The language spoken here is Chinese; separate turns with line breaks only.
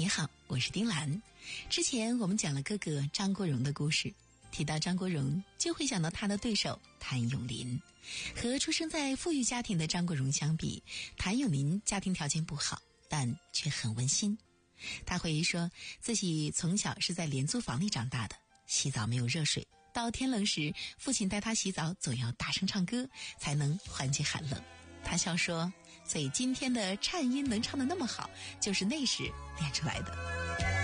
你好，我是丁兰。之前我们讲了哥哥张国荣的故事，提到张国荣就会想到他的对手谭咏麟。和出生在富裕家庭的张国荣相比，谭咏麟家庭条件不好，但却很温馨。他回忆说，自己从小是在廉租房里长大的，洗澡没有热水，到天冷时，父亲带他洗澡总要大声唱歌，才能缓解寒冷。他笑说，所以今天的颤音能唱得那么好，就是那时练出来的。